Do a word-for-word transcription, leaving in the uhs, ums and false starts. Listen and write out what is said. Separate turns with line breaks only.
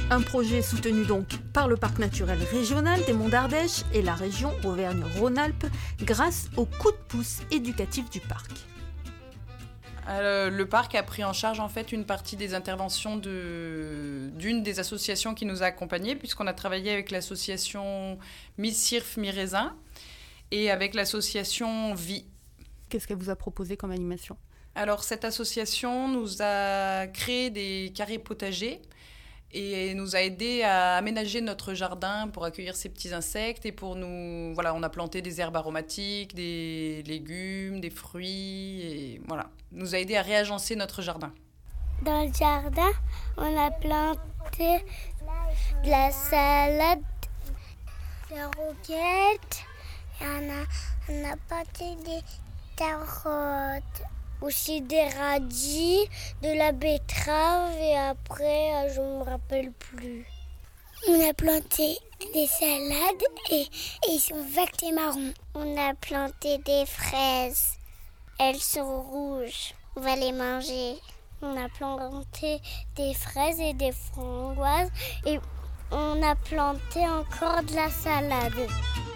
Un projet soutenu donc par le Parc naturel régional des Monts d'Ardèche et la région Auvergne-Rhône-Alpes grâce au coup de pouce éducatif du parc.
Euh, le parc a pris en charge en fait une partie des interventions de, d'une des associations qui nous a accompagnés, puisqu'on a travaillé avec l'association Mi-Cirf Mi-Raisin et avec l'association Vie.
Qu'est-ce qu'elle vous a proposé comme animation ?
Alors cette association nous a créé des carrés potagers et nous a aidé à aménager notre jardin pour accueillir ces petits insectes et pour nous... Voilà, on a planté des herbes aromatiques, des légumes, des fruits et voilà. Nous a aidé à réagencer notre jardin.
Dans le jardin, on a planté de la salade, des roquettes, et on a, on a planté des carottes. Aussi des radis, de la betterave et après, je ne me rappelle plus. On a planté des salades et, et ils sont vertes et marrons. On a planté des fraises. Elles sont rouges. On va les manger. On a planté des fraises et des framboises et on a planté encore de la salade.